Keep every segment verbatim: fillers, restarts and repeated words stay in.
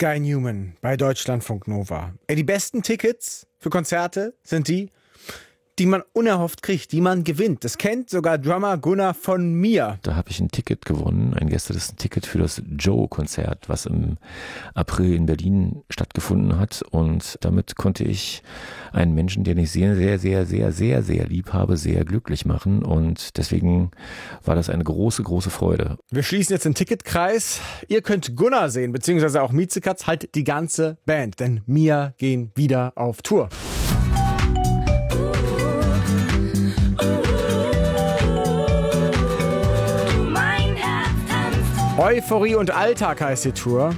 Sky Newman bei Deutschlandfunk Nova. Ey, die besten Tickets für Konzerte sind die, die man unerhofft kriegt, die man gewinnt. Das kennt sogar Drummer Gunnar von mir. Da habe ich ein Ticket gewonnen, ein gestern Ticket für das Joe-Konzert, was im April in Berlin stattgefunden hat. Und damit konnte ich einen Menschen, den ich sehr, sehr, sehr, sehr, sehr, sehr lieb habe, sehr glücklich machen. Und deswegen war das eine große, große Freude. Wir schließen jetzt den Ticketkreis. Ihr könnt Gunnar sehen, beziehungsweise auch Miezekatz, halt die ganze Band. Denn wir gehen wieder auf Tour. Euphorie und Alltag heißt die Tour.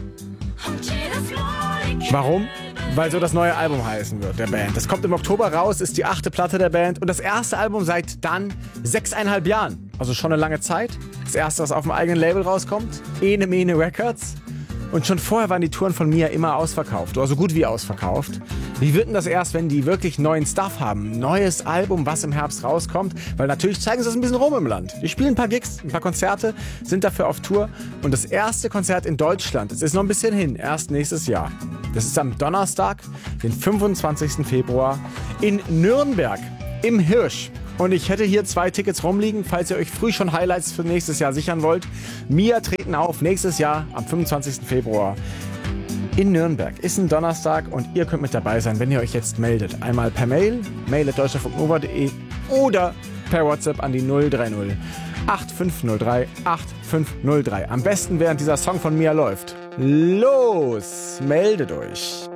Warum? Weil so das neue Album heißen wird, der Band. Das kommt im Oktober raus, ist die achte Platte der Band und das erste Album seit dann sechseinhalb Jahren. Also schon eine lange Zeit. Das erste, was auf dem eigenen Label rauskommt. Ene Mene Records. Und schon vorher waren die Touren von Mia immer ausverkauft, oder so gut wie ausverkauft. Wie wird denn das erst, wenn die wirklich neuen Stuff haben? Neues Album, was im Herbst rauskommt? Weil natürlich zeigen sie das ein bisschen rum im Land. Die spielen ein paar Gigs, ein paar Konzerte, sind dafür auf Tour. Und das erste Konzert in Deutschland, es ist noch ein bisschen hin, erst nächstes Jahr. Das ist am Donnerstag, den fünfundzwanzigsten Februar in Nürnberg im Hirsch. Und ich hätte hier zwei Tickets rumliegen, falls ihr euch früh schon Highlights für nächstes Jahr sichern wollt. Mia treten auf nächstes Jahr am fünfundzwanzigsten Februar in Nürnberg. Ist ein Donnerstag und ihr könnt mit dabei sein, wenn ihr euch jetzt meldet. Einmal per Mail, mail at deutschlandfunknova punkt de oder per WhatsApp an die null drei null acht fünf null drei acht fünf null drei. Am besten während dieser Song von Mia läuft. Los, meldet euch!